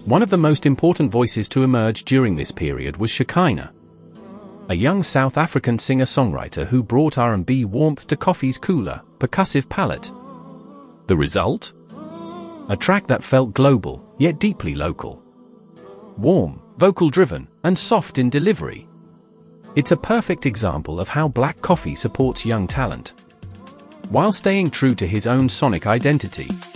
One of the most important voices to emerge during this period was Shekinah, a young South African singer-songwriter who brought R&B warmth to coffee's cooler, percussive palette. The result? A track that felt global, yet deeply local. Warm, vocal-driven, and soft in delivery. It's a perfect example of how Black Coffee supports young talent, while staying true to his own sonic identity.